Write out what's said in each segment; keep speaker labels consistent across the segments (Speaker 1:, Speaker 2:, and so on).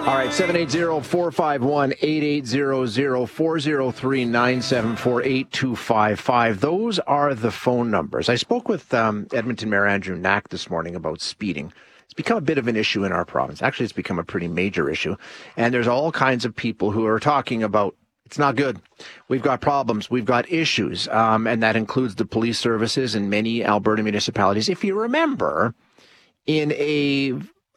Speaker 1: All right, 780-451-8800, 403-974-8255. Those are the phone numbers. I spoke with Edmonton Mayor Andrew Knack this morning about speeding. It's become a bit of an issue in our province. Actually, it's become a pretty major issue. And there's all kinds of people who are talking about it's not good. We've got problems. We've got issues. And that includes the police services in many Alberta municipalities. If you remember, in a...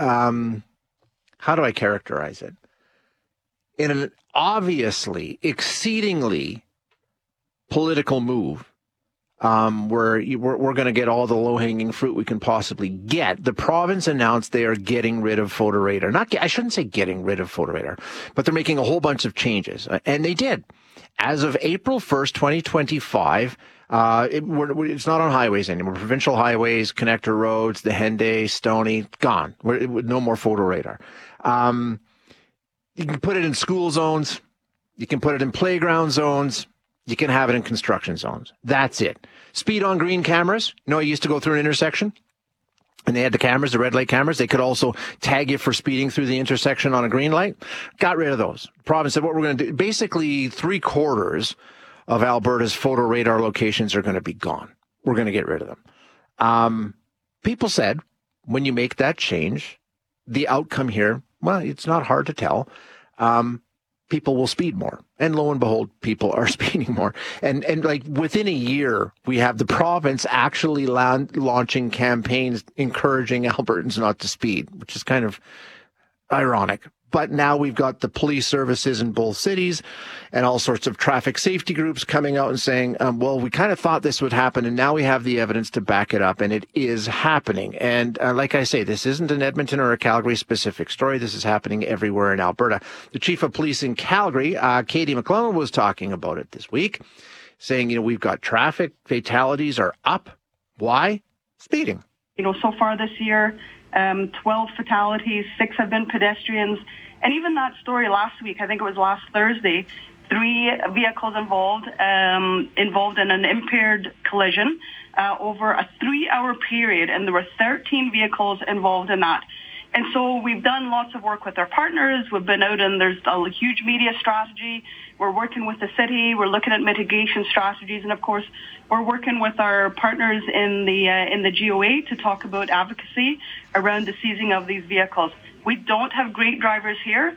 Speaker 1: how do I characterize it? In an obviously, exceedingly political move, where we're going to get all the low-hanging fruit we can possibly get, the province announced they are getting rid of photo radar. I shouldn't say getting rid of photo radar, but they're making a whole bunch of changes. And they did. As of April 1st, 2025, it's not on highways anymore. Provincial highways, connector roads, the Henday, Stoney, gone. No more photo radar. You can put it in school zones. You can put it in playground zones. You can have it in construction zones. That's it. Speed on green cameras. You know, I used to go through an intersection and they had the cameras, the red light cameras. They could also tag you for speeding through the intersection on a green light. Got rid of those. The province said what we're going to do. Basically, 3/4 of Alberta's photo radar locations are going to be gone. We're going to get rid of them. People said when you make that change, the outcome here, well, it's not hard to tell. People will speed more. And lo and behold, people are speeding more. And like within a year, we have the province actually launching campaigns encouraging Albertans not to speed, which is kind of ironic. But now we've got the police services in both cities and all sorts of traffic safety groups coming out and saying, well, we kind of thought this would happen, and now we have the evidence to back it up, and it is happening. And like I say, this isn't an Edmonton or a Calgary-specific story. This is happening everywhere in Alberta. The chief of police in Calgary, Katie McClellan, was talking about it this week, saying, we've got traffic fatalities are up. Why? Speeding.
Speaker 2: So far this year, 12 fatalities, 6 have been pedestrians. And even that story last week, I think it was last Thursday, 3 vehicles involved in an impaired collision over a 3-hour period, and there were 13 vehicles involved in that. And so we've done lots of work with our partners. We've been out and there's a huge media strategy. We're working with the city. We're looking at mitigation strategies. And of course, we're working with our partners in the GOA to talk about advocacy around the seizing of these vehicles. We don't have great drivers here,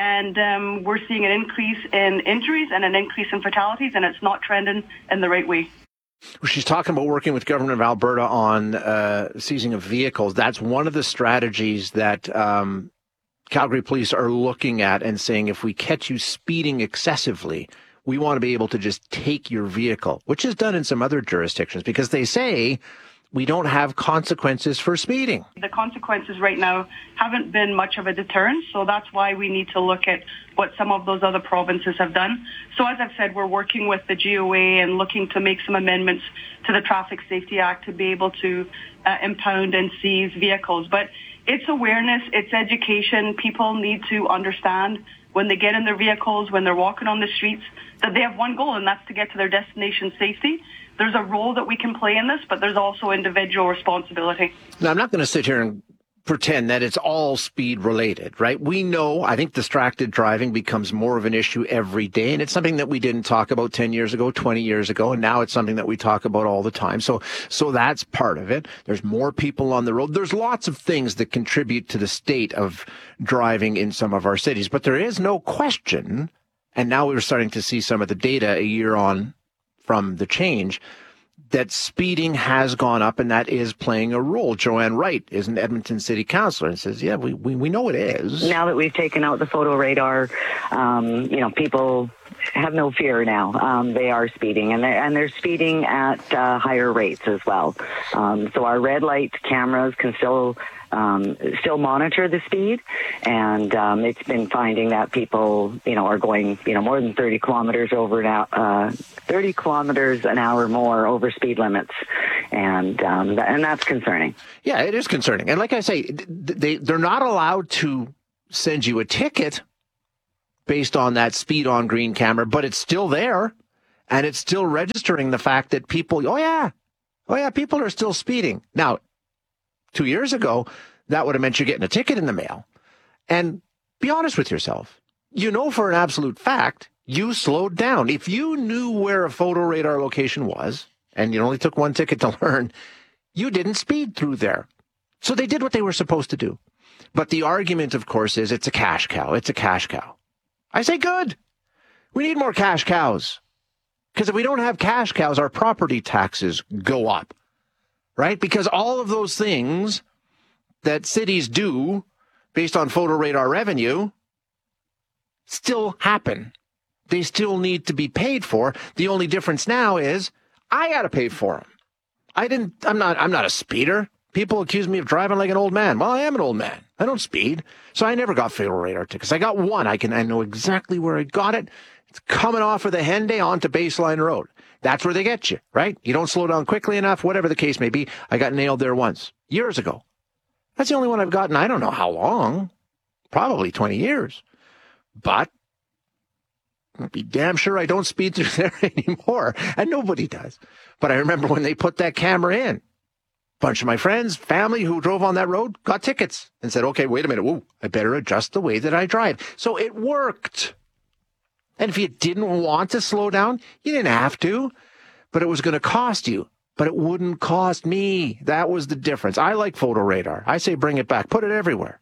Speaker 2: and we're seeing an increase in injuries and an increase in fatalities, and it's not trending in the right way.
Speaker 1: She's talking about working with government of Alberta on seizing of vehicles. That's one of the strategies that Calgary police are looking at and saying, if we catch you speeding excessively, we want to be able to just take your vehicle, which is done in some other jurisdictions, because they say we don't have consequences for speeding. The
Speaker 2: consequences right now haven't been much of a deterrent, so that's why we need to look at what some of those other provinces have done. So as I've said, we're working with the GOA and looking to make some amendments to the Traffic Safety Act to be able to impound and seize vehicles. But it's awareness, it's education. People need to understand when they get in their vehicles, when they're walking on the streets, that they have one goal, and that's to get to their destination safety. There's a role that we can play in this, but there's also individual responsibility.
Speaker 1: Now, I'm not going to sit here and pretend that it's all speed related, right? We know, I think distracted driving becomes more of an issue every day, and it's something that we didn't talk about 10 years ago, 20 years ago, and now it's something that we talk about all the time. So that's part of it. There's more people on the road. There's lots of things that contribute to the state of driving in some of our cities, but there is no question, and now we're starting to see some of the data a year on from the change, that speeding has gone up, and that is playing a role. Joanne Wright is an Edmonton City Councillor and says, yeah, we know it is.
Speaker 3: Now that we've taken out the photo radar, people have no fear now. They are speeding, and they're speeding at higher rates as well. So our red light cameras can still monitor the speed, and it's been finding that people, are going, more than 30 kilometers an hour more over speed limits, and that's concerning.
Speaker 1: Yeah, it is concerning. And like I say, they're not allowed to send you a ticket based on that speed on green camera, but it's still there, and it's still registering the fact that people, people are still speeding. Now, 2 years ago, that would have meant you getting a ticket in the mail. And Be honest with yourself. You know for an absolute fact you slowed down. If you knew where a photo radar location was, and you only took one ticket to learn, you didn't speed through there. So they did what they were supposed to do. But the argument, of course, is it's a cash cow. It's a cash cow. I say good. We need more cash cows. Because if we don't have cash cows, our property taxes go up. Right? Because all of those things that cities do based on photo radar revenue still happen. They still need to be paid for. The only difference now is I got to pay for them. I'm not a speeder. People accuse me of driving like an old man. Well, I am an old man. I don't speed. So I never got photo radar tickets. I got one. I know exactly where I got it. It's coming off of the Henday onto Baseline Road. That's where they get you, right? You don't slow down quickly enough, whatever the case may be. I got nailed there once, years ago. That's the only one I've gotten. I don't know how long. Probably 20 years. But I'll be damn sure I don't speed through there anymore. And nobody does. But I remember when they put that camera in, a bunch of my friends, family who drove on that road got tickets and said, okay, wait a minute. Whoa, I better adjust the way that I drive. So it worked. And if you didn't want to slow down, you didn't have to, but it was going to cost you. But it wouldn't cost me. That was the difference. I like photo radar. I say bring it back. Put it everywhere.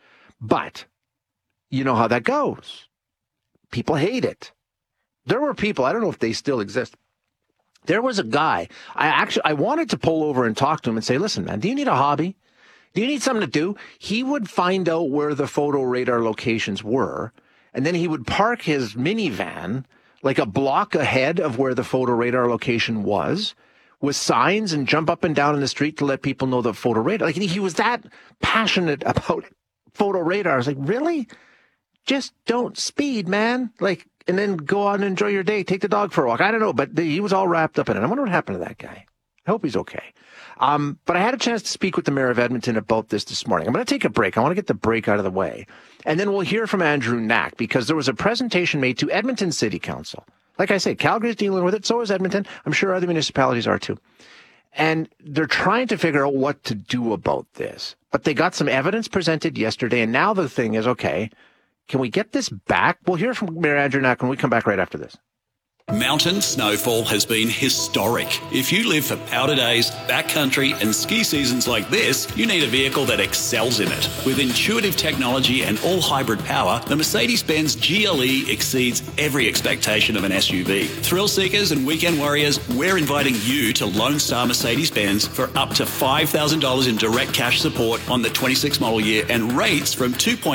Speaker 1: But you know how that goes. People hate it. There were people, I don't know if they still exist. There was a guy, I wanted to pull over and talk to him and say, listen, man, do you need a hobby? Do you need something to do? He would find out where the photo radar locations were, and then he would park his minivan like a block ahead of where the photo radar location was, with signs, and jump up and down in the street to let people know the photo radar. Like, he was that passionate about photo radar. I was like, really? Just don't speed, man. Like, and then go out and enjoy your day. Take the dog for a walk. I don't know, but he was all wrapped up in it. I wonder what happened to that guy. I hope he's okay. But I had a chance to speak with the mayor of Edmonton about this morning. I'm going to take a break. I want to get the break out of the way. And then we'll hear from Andrew Knack, because there was a presentation made to Edmonton City Council. Like I say, Calgary's dealing with it. So is Edmonton. I'm sure other municipalities are too. And they're trying to figure out what to do about this. But they got some evidence presented yesterday. And now the thing is, okay, can we get this back? We'll hear from Mayor Andrew Knack when we come back right after this.
Speaker 4: Mountain snowfall has been historic. If you live for powder days, backcountry and ski seasons like this, you need a vehicle that excels in it. With intuitive technology and all-hybrid power, the Mercedes-Benz GLE exceeds every expectation of an SUV. Thrill seekers and weekend warriors, we're inviting you to Lone Star Mercedes-Benz for up to $5,000 in direct cash support on the 26 model year and rates from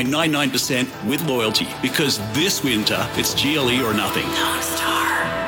Speaker 4: 2.99% with loyalty. Because this winter, it's GLE or nothing.
Speaker 5: Lone Star.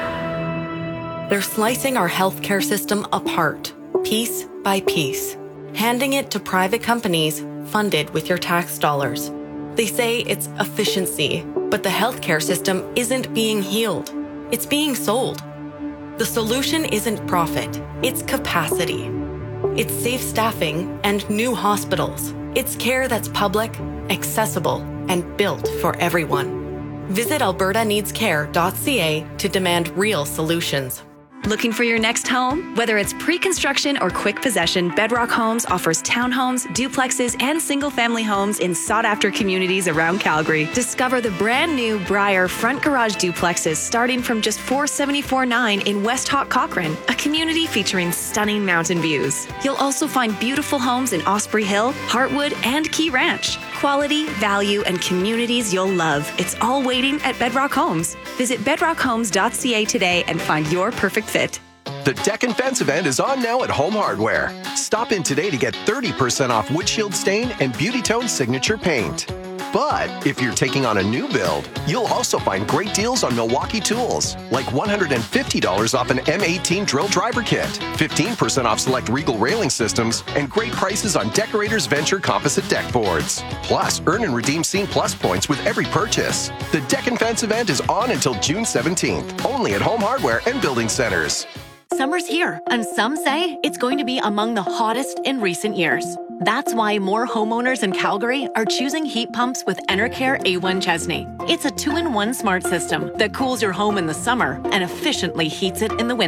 Speaker 5: They're slicing our healthcare system apart, piece by piece, handing it to private companies funded with your tax dollars. They say it's efficiency, but the healthcare system isn't being healed. It's being sold. The solution isn't profit, it's capacity. It's safe staffing and new hospitals. It's care that's public, accessible, and built for everyone. Visit albertaneedscare.ca to demand real solutions.
Speaker 6: Looking for your next home? Whether it's pre-construction or quick possession, Bedrock Homes offers townhomes, duplexes, and single-family homes in sought-after communities around Calgary. Discover the brand-new Briar front garage duplexes starting from just $474,900 in West Hawk Cochrane, a community featuring stunning mountain views. You'll also find beautiful homes in Osprey Hill, Heartwood, and Key Ranch. Quality, value, and communities you'll love. It's all waiting at Bedrock Homes. Visit bedrockhomes.ca today and find your perfect fit.
Speaker 7: The Deck and Fence event is on now at Home Hardware. Stop in today to get 30% off windshield stain and Beauty Tone signature paint. But if you're taking on a new build, you'll also find great deals on Milwaukee tools, like $150 off an M18 drill driver kit, 15% off select Regal railing systems, and great prices on Decorators Venture composite deck boards. Plus, earn and redeem Scene Plus points with every purchase. The Deck and Fence event is on until June 17th, only at Home Hardware and Building Centers.
Speaker 8: Summer's here, and some say it's going to be among the hottest in recent years. That's why more homeowners in Calgary are choosing heat pumps with Enercare A1 Chesney. It's a 2-in-1 smart system that cools your home in the summer and efficiently heats it in the winter.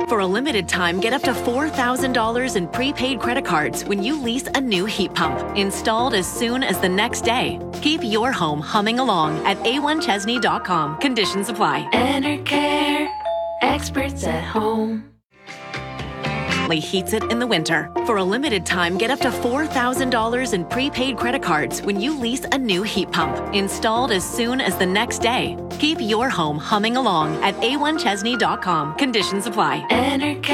Speaker 8: For a limited time, get up to $4,000 in prepaid credit cards when you lease a new heat pump, installed as soon as the next day. Keep your home humming along at a1chesney.com. Conditions apply.
Speaker 9: Enercare, experts at home.
Speaker 8: Heats it in the winter. For a limited time, get up to $4,000 in prepaid credit cards when you lease a new heat pump, installed as soon as the next day. Keep your home humming along at a1chesney.com. Conditions apply.
Speaker 9: Enercare.